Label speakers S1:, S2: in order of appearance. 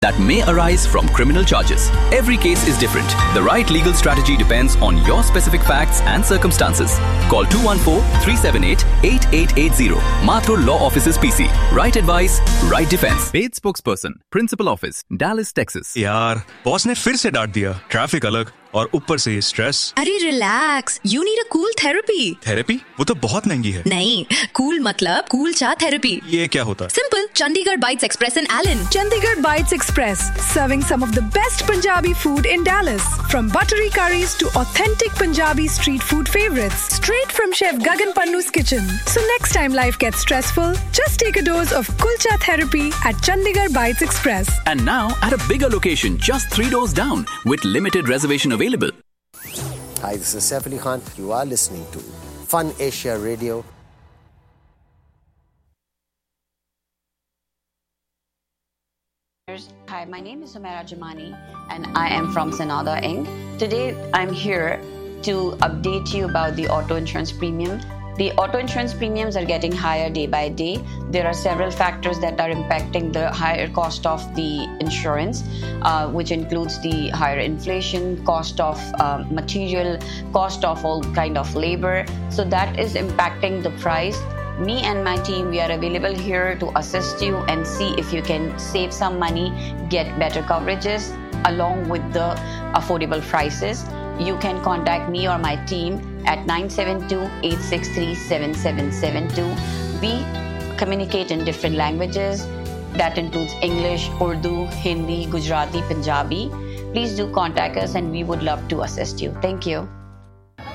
S1: that may arise from criminal charges. Every case is different. The right legal strategy depends on your specific facts and circumstances. Call 214-378-8880. Mathur Law Offices PC. Right advice, right defense. Paid spokesperson, Principal Office, Dallas, Texas.
S2: यार boss ने फिर से डांट दिया। Traffic अलग और ऊपर से ये स्ट्रेस।
S3: अरे relax, you need a cool therapy.
S2: Therapy? वो तो बहुत महंगी है।
S3: नहीं, कूल मतलब कूल चा थेरेपी।
S2: ये क्या होता है?
S3: Simple, Chandigarh bytes express in Elon.
S4: Chandigarh Bites Express, serving some of the best Punjabi food in Dallas. From buttery curries to authentic Punjabi street food favorites. Straight from Chef Gagan Pannu's kitchen. So next time life gets stressful, just take a dose of Kulcha therapy at Chandigarh Bites Express.
S1: And now at a bigger location, just 3 doors down, with limited reservation available.
S5: Hi, this is Saif Ali Khan. You are listening to Fun Asia Radio.
S6: Hi, my name is Sumaira Jamani and I am from Sanada Inc. Today I'm here to update you about the auto insurance premium. The auto insurance premiums are getting higher day by day. There are several factors that are impacting the higher cost of the insurance, which includes the higher inflation, cost of material, cost of all kind of labor. So that is impacting the price. Me and my team, we are available here to assist you and see if you can save some money, get better coverages along with the affordable prices. You can contact me or my team at 972-863-7772. We communicate in different languages. That includes English, Urdu, Hindi, Gujarati, Punjabi. Please do contact us and we would love to assist you. Thank you.